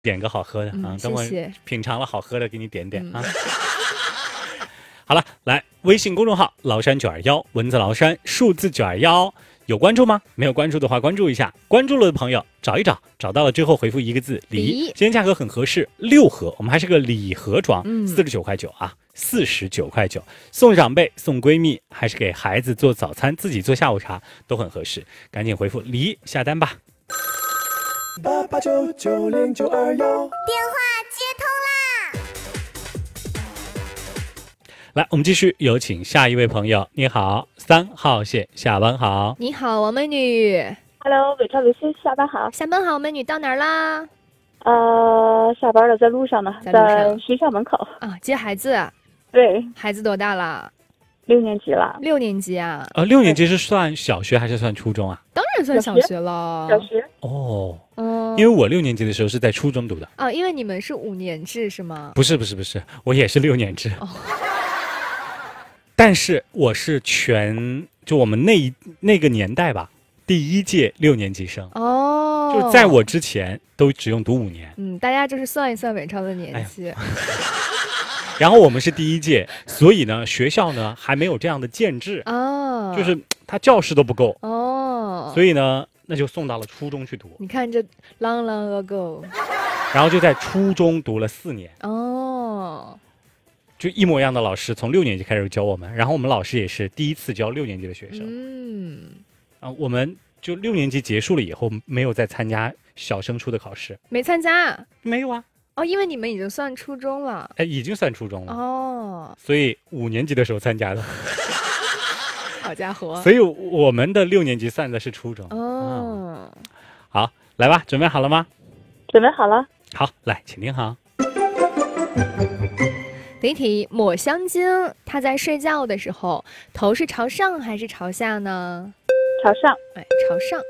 点个好喝的啊，等会谢谢品尝了好喝的给你点点啊。好了，来微信公众号崂山921，文字崂山，数字921，有关注吗？没有关注的话，关注一下。关注了的朋友找一找，找到了之后回复一个字梨。今天价格很合适，6盒，我们还是个礼盒装，49.9啊，49.9，送长辈、送闺蜜，还是给孩子做早餐、自己做下午茶都很合适。赶紧回复梨下单吧。 88990921， 电话接通啦！ 来，我们继续有请下一位朋友。你好，3号线，下班好。 你好，王美女。 Hello， 伟超、伟星，下班好。 下班好，美女到哪儿啦？ 下班了，在路上呢，在学校门口啊，接孩子。 对， 孩子多大了 ？6年级了。 6年级啊 ？6年级是算小学还是算初中啊？ 当然算小学了。 小学。 哦，因为我6年级的时候是在初中读的。 啊，因为你们是5年制是吗？ 不是，我也是6年制。哦。但是我是就我们那个年代吧，第一届6年级生。 哦。 就在我之前都只用读5年。 大家就是算一算伟超的年纪。 然后我们是第一届，所以呢，学校呢还没有这样的建制哦， 就是他教室都不够哦， 所以呢，那就送到了初中去读。 你看这 long ago， 然后就在初中读了4年哦， 就一模一样的老师，从6年级开始教我们，然后我们老师也是第一次教6年级的学生。我们就6年级结束了以后，没有再参加小升初的考试。 没参加？ 没有啊。 哦，因为你们已经算初中了。 已经算初中了。 哦。 所以5年级的时候参加的。 好家伙。 所以我们的6年级算的是初中。 哦。 好，来吧，准备好了吗？ 准备好了。 好，来，请听好。 第一题，抹香鲸，它在睡觉的时候，头是朝上还是朝下呢？ 朝上。 朝上。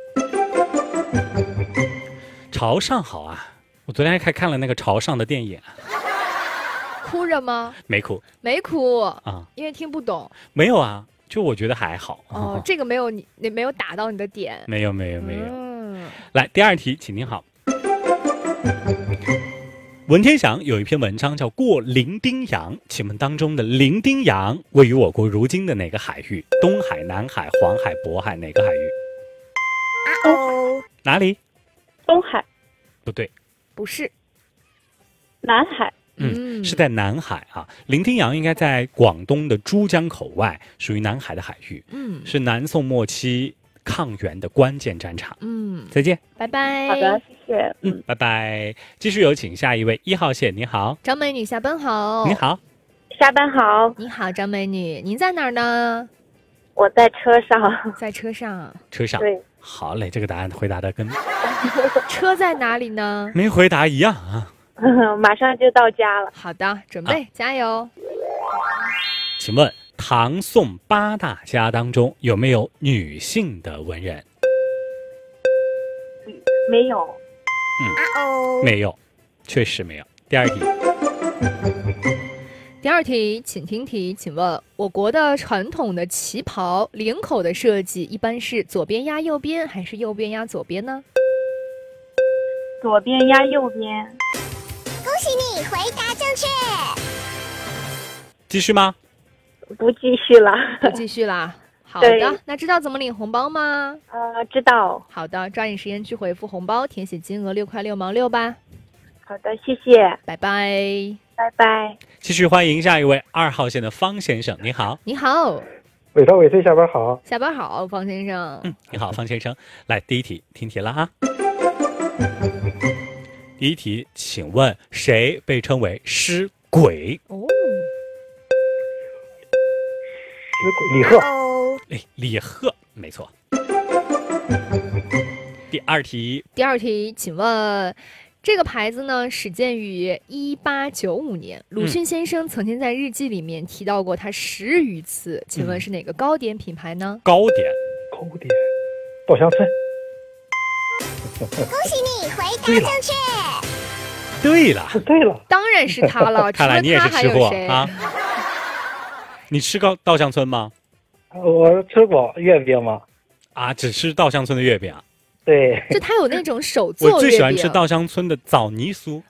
朝上好啊。我昨天还看了那个朝上的电影。 哭着吗？ 没哭。 没哭啊， 因为听不懂。 没有啊，就我觉得还好。 哦，这个没有没有打到你的点。 没有。来，第2题，请听好。文天祥有一篇文章叫《过伶仃洋》，请问当中的伶仃洋位于我国如今的哪个海域？东海、南海、黄海、渤海，哪个海域？哪里？ 东海。 不对。 不是。 南海。 是在南海啊。伶仃洋应该在广东的珠江口外，属于南海的海域。是南宋末期抗元的关键战场。再见。 拜拜。 好的，谢谢。 拜拜。继续有请下一位1号线。你好， 张美女，下班好。 你好。 下班好。 你好，张美女，您在哪儿呢？ 我在车上。 在车上。 车上。 对。 好嘞，这个答案回答的跟车在哪里呢？ 没回答一样啊。 马上就到家了。 好的，准备，加油。 请问唐宋8大家当中有没有女性的文人？ 没有。 没有，确实没有。第2题。 第2题，请听题，请问我国的传统的旗袍领口的设计一般是左边压右边还是右边压左边呢？ 左边压右边。 恭喜你回答正确。 继续吗？ 不继续了。 不继续啦。好的，那知道怎么领红包吗？ 知道。 好的，抓紧时间去回复红包，填写金额6块6毛6吧。 好的，谢谢。 拜拜。 拜拜。 继续欢迎下一位2号线的方先生。你好。 你好。 伟超、伟飞，下班好。 下班好，方先生。 你好，方先生。来，第1题，听题了哈。第1题，请问谁被称为诗鬼？ 诗鬼李贺。 李贺，没错。第2题。 第2题，请问这个牌子呢，始建于1895年。鲁迅先生曾经在日记里面提到过它10余次，请问是哪个糕点品牌呢？ 糕点。 稻香村。 恭喜你回答正确。 对了。 当然是它了。 看来你也是吃货啊。你吃过稻香村吗？ 我吃过月饼吗？ 只吃稻香村的月饼啊？ 对， 就它有那种手做月饼。 我最喜欢吃稻香村的枣泥酥。